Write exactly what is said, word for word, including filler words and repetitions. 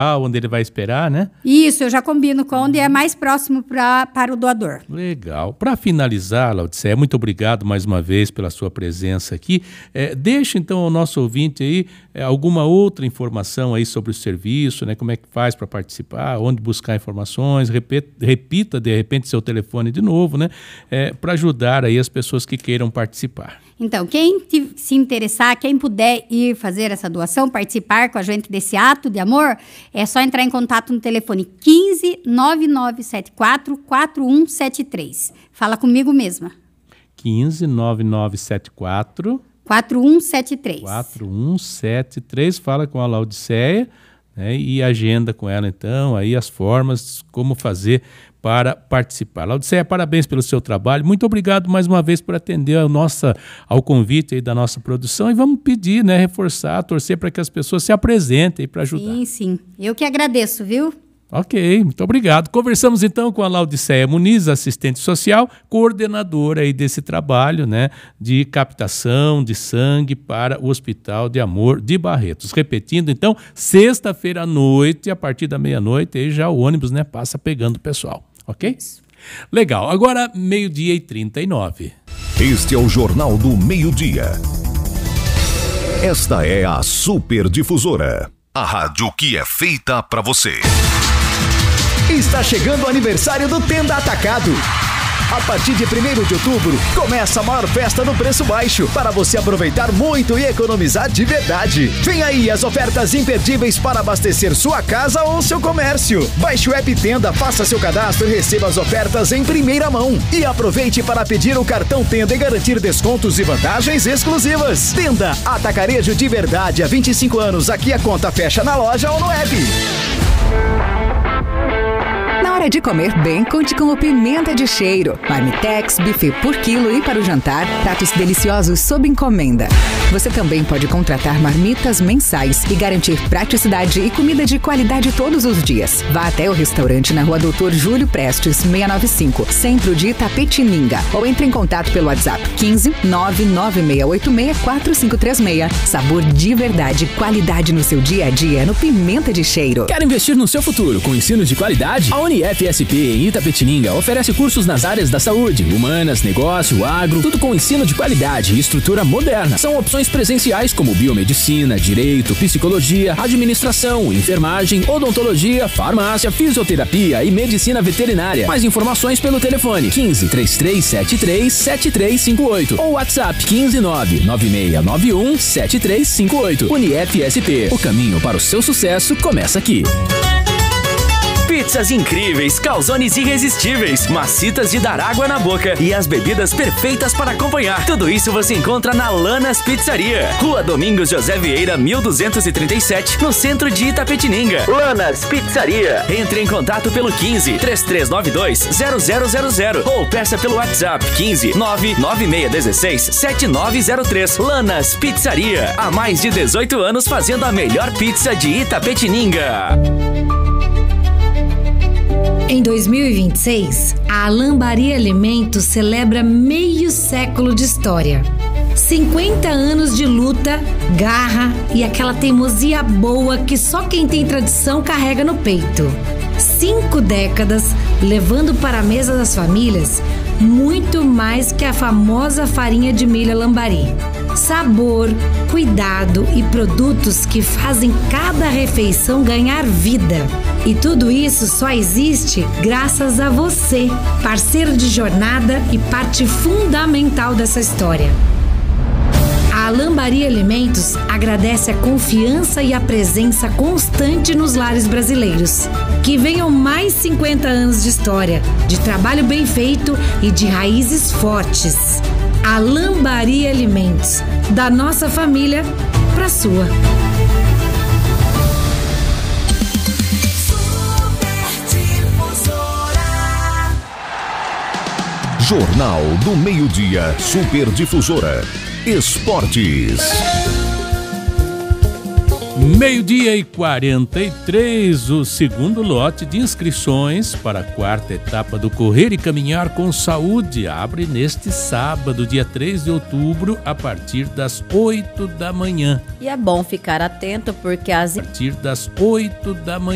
onde ele vai esperar, né? Isso, eu já combino com onde é mais próximo pra, para o doador. Legal. Para finalizar, Laodiceia, muito obrigado mais uma vez pela sua presença aqui. É, deixa então ao nosso ouvinte aí é, alguma outra informação aí sobre o serviço, né? Como é que faz para participar, onde buscar informações, repita, repita de repente seu telefone de novo, né? É, para ajudar aí as pessoas que queiram participar. Então, quem te, se interessar, quem puder ir fazer essa doação, participar com a gente desse ato de amor, é só entrar em contato no telefone quinze, nove nove sete quatro, quatro um sete três. Fala comigo mesma. quinze, nove nove sete quatro, quatro um sete três. quatro um sete três. Fala com a Laodiceia, né, e agenda com ela, então, aí as formas, como fazer para participar. Laodiceia, parabéns pelo seu trabalho. Muito obrigado mais uma vez por atender a nossa, ao convite aí da nossa produção. E vamos pedir, né, reforçar, torcer para que as pessoas se apresentem para ajudar. Sim, sim. Eu que agradeço, viu? Ok, muito obrigado. Conversamos então com a Laodiceia Muniz, assistente social, coordenadora aí desse trabalho, né, de captação de sangue para o Hospital de Amor de Barretos. Repetindo então, sexta-feira à noite, a partir da meia-noite, aí já o ônibus, né, passa pegando o pessoal, ok? Legal, agora meio-dia e trinta e nove. Este é o Jornal do Meio-Dia. Esta é a Super Difusora, a rádio que é feita para você. Está chegando o aniversário do Tenda Atacado. A partir de primeiro de outubro, começa a maior festa no preço baixo, para você aproveitar muito e economizar de verdade. Vem aí as ofertas imperdíveis para abastecer sua casa ou seu comércio. Baixe o app Tenda, faça seu cadastro e receba as ofertas em primeira mão. E aproveite para pedir o cartão Tenda e garantir descontos e vantagens exclusivas. Tenda, atacarejo de verdade há vinte e cinco anos. Aqui a conta fecha na loja ou no app. Na hora de comer bem, conte com o Pimenta de Cheiro. Marmitex, buffet por quilo e para o jantar, pratos deliciosos sob encomenda. Você também pode contratar marmitas mensais e garantir praticidade e comida de qualidade todos os dias. Vá até o restaurante na Rua Doutor Júlio Prestes, seiscentos e noventa e cinco, centro de Itapetininga. Ou entre em contato pelo WhatsApp quinze, nove nove seis oito seis, quatro cinco três seis. Sabor de verdade, qualidade no seu dia a dia no Pimenta de Cheiro. Quer investir no seu futuro com ensino de qualidade? A Unif S P em Itapetininga oferece cursos nas áreas da saúde, humanas, negócio, agro, tudo com ensino de qualidade e estrutura moderna. São opções presenciais como biomedicina, direito, psicologia, administração, enfermagem, odontologia, farmácia, fisioterapia e medicina veterinária. Mais informações pelo telefone quinze, três três sete três, sete três cinco oito ou WhatsApp quinze, nove nove seis nove um, sete três cinco oito. Unif S P, o caminho para o seu sucesso começa aqui. Pizzas incríveis, calzones irresistíveis, macitas de dar água na boca e as bebidas perfeitas para acompanhar. Tudo isso você encontra na Lanas Pizzaria. Rua Domingos José Vieira, mil duzentos e trinta e sete, no centro de Itapetininga. Lanas Pizzaria. Entre em contato pelo quinze, três três nove dois, zero zero zero zero ou peça pelo WhatsApp quinze, nove nove seis um seis, sete nove zero três. Lanas Pizzaria. Há mais de dezoito anos fazendo a melhor pizza de Itapetininga. Em dois mil e vinte e seis, a Lambari Alimentos celebra meio século de história. cinquenta anos de luta, garra e aquela teimosia boa que só quem tem tradição carrega no peito. Cinco décadas levando para a mesa das famílias muito mais que a famosa farinha de milho Lambari. Sabor, cuidado e produtos que fazem cada refeição ganhar vida. E tudo isso só existe graças a você, parceiro de jornada e parte fundamental dessa história. A Lambari Alimentos agradece a confiança e a presença constante nos lares brasileiros. Que venham mais cinquenta anos de história, de trabalho bem feito e de raízes fortes. A Lambari Alimentos, da nossa família para a sua. Jornal do Meio-Dia, Super Difusora. Esportes. Meio-dia e quarenta e três, o segundo lote de inscrições para a quarta etapa do Correr e Caminhar com Saúde abre neste sábado, dia três de outubro, a partir das oito da manhã. E é bom ficar atento porque as... A partir das oito da manhã.